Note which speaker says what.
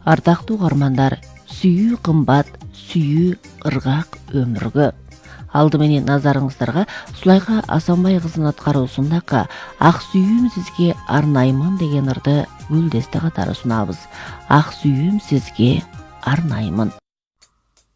Speaker 1: Ардактуу угармандар, сүйүү кымбат, сүйүү ыргак өмүргө. Алды менен назарыңыздарга Сулайга Асанбай кызынын аткаруусундагы Ак сүйүүм сизге арнаймын деген ырды Гүлдесте катары сунабыз. Ак сүйүүм сизге арнаймын.